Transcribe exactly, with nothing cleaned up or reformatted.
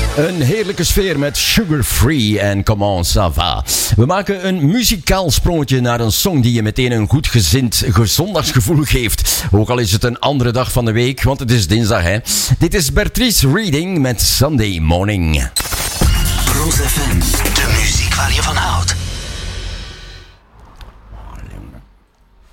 Een heerlijke sfeer met Sugar Free en Comment ça va. We maken een muzikaal sprongetje naar een song die je meteen een goed gezind zondagsgevoel geeft. Ook al is het een andere dag van de week, want het is dinsdag, hè. Dit is Bertrice Reading met Sunday Morning. Cruise F M, de muziek waar je van houdt.